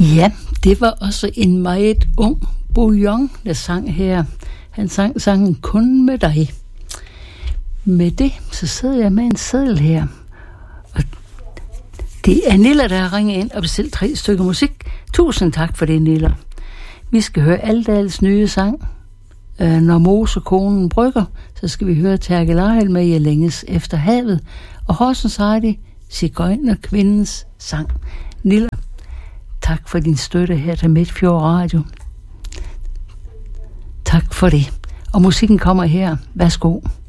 Ja, det var også en meget ung Bouillon, der sang her. Han sang sangen Kun med dig. Med det, så sidder jeg med en seddel her. Og det er Nilla, der har ringet ind og bestilt 3 stykker musik. Tusind tak for det, Nilla. Vi skal høre Aldals nye sang. Når Mosekonen brygger, så skal vi høre Terke Lejl med Jeg længes efter havet. Og Horsens Heidi, Sigøjnerkvindens sang. Nilla, tak for din støtte her til Midtfjord Radio. Tak for det. Og musikken kommer her. Værsgo.